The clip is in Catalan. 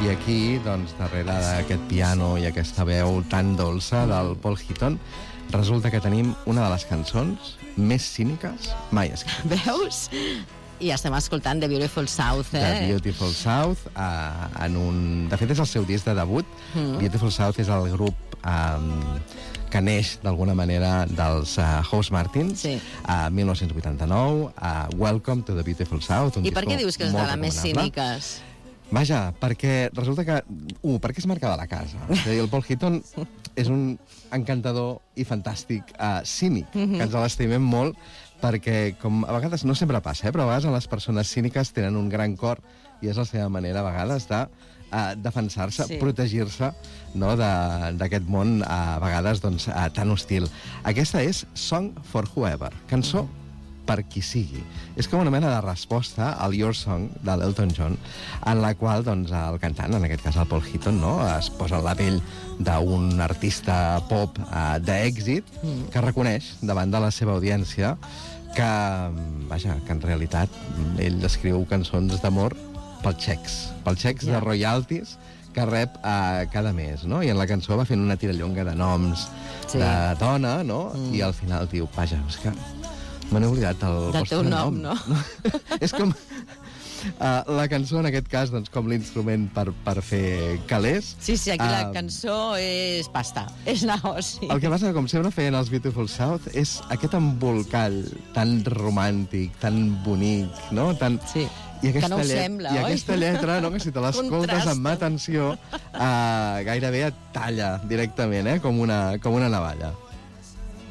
I aquí, doncs, darrere d'aquest piano i aquesta veu tan dolça del Paul Heaton, resulta que tenim una de les cançons més cíniques mai escrites. Veus? I estem escoltant The Beautiful South, The Beautiful South, de fet és el seu disc de debut. Beautiful South és el grup que neix d'alguna manera dels House Martins, 1989, Welcome to the Beautiful South. I per què dius que és de les més cíniques? Vaja, perquè resulta que... perquè es marca de la casa. És a dir, el Paul Heaton és un encantador i fantàstic cínic, que ens l'estimem molt, perquè, com a vegades, no sempre passa, però a vegades les persones cíniques tenen un gran cor i és la seva manera, a vegades, de defensar-se, protegir-se, no, d'aquest món, a vegades, doncs, tan hostil. Aquesta és Song for Whoever, cançó per qui sigui. És com una mena de resposta al Your Song de l'Elton John, en la qual, doncs, el cantant, en aquest cas el Paul Heaton, no, es posa en la pell d'un artista pop d'èxit que reconeix davant de la seva audiència que, vaja, que en realitat ell escriu cançons d'amor pels xecs de royalties que rep cada mes, no? I en la cançó va fent una tirallonga de noms de dona, no? I al final diu, vaja, és que me n'he oblidat el vostre nom, no? És com... la cançó, en aquest cas, doncs, com l'instrument per fer calés. Sí, aquí la cançó és pasta, és negoci. El que passa, com sempre feien els Beautiful South, és aquest embolcall tan romàntic, tan bonic, no? Sí, que no ho sembla, oi? I aquesta lletra, no? Que si te l'escoltes amb atenció, gairebé et talla directament, com una navalla.